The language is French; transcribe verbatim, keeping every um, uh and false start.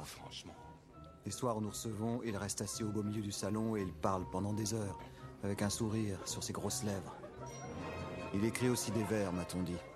franchement. Les soirs où nous recevons, il reste assis au beau milieu du salon et il parle pendant des heures, avec un sourire sur ses grosses lèvres. Il écrit aussi des vers, m'a-t-on dit.